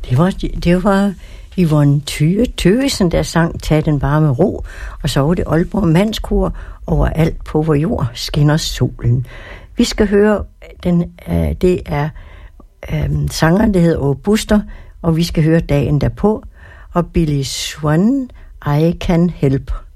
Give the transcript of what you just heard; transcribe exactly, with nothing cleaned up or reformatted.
Det var, det var Yvonne Thyge Thøgesen, der sang Tag den bare med ro, og så var det Aalborg Mandskor, Overalt på vor jord skinner solen. Vi skal høre, den, øh, det er øh, sangeren, der hedder Åge Buster, og vi skal høre Dagen derpå, og Billy Swan, I Can Help.